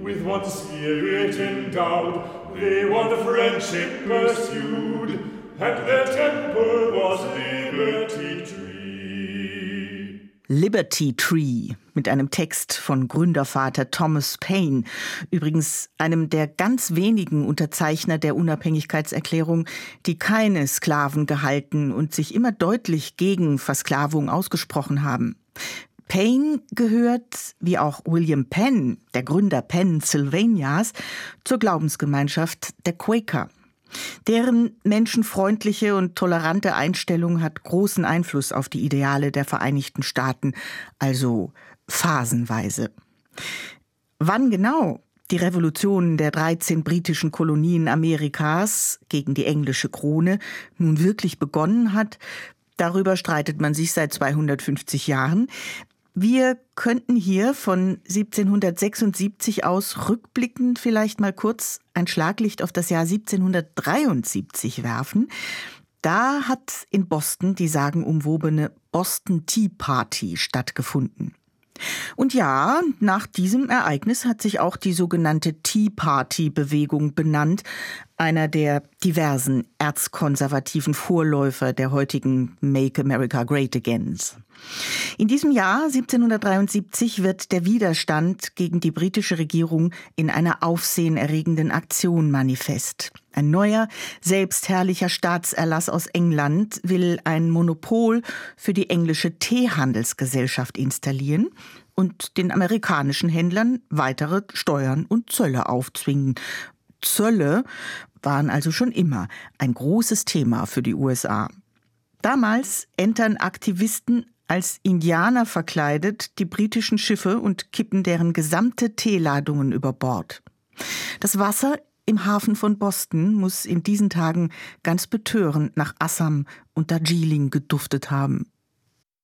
With one spirit endowed, they one friendship pursued, and their temple was Liberty Tree. Liberty Tree mit einem Text von Gründervater Thomas Paine, übrigens einem der ganz wenigen Unterzeichner der Unabhängigkeitserklärung, die keine Sklaven gehalten und sich immer deutlich gegen Versklavung ausgesprochen haben. Paine gehört, wie auch William Penn, der Gründer Pennsylvanias, zur Glaubensgemeinschaft der Quaker. Deren menschenfreundliche und tolerante Einstellung hat großen Einfluss auf die Ideale der Vereinigten Staaten, also phasenweise. Wann genau die Revolution der 13 britischen Kolonien Amerikas gegen die englische Krone nun wirklich begonnen hat, darüber streitet man sich seit 250 Jahren. Wir könnten hier von 1776 aus rückblickend vielleicht mal kurz ein Schlaglicht auf das Jahr 1773 werfen. Da hat in Boston die sagenumwobene Boston Tea Party stattgefunden. Und ja, nach diesem Ereignis hat sich auch die sogenannte Tea Party-Bewegung benannt, einer der diversen erzkonservativen Vorläufer der heutigen Make America Great Agains. In diesem Jahr 1773 wird der Widerstand gegen die britische Regierung in einer aufsehenerregenden Aktion manifest. Ein neuer, selbstherrlicher Staatserlass aus England will ein Monopol für die englische Teehandelsgesellschaft installieren und den amerikanischen Händlern weitere Steuern und Zölle aufzwingen. Zölle waren also schon immer ein großes Thema für die USA. Damals entern Aktivisten als Indianer verkleidet die britischen Schiffe und kippen deren gesamte Teeladungen über Bord. Das Wasser im Hafen von Boston muss in diesen Tagen ganz betörend nach Assam und Darjeeling geduftet haben.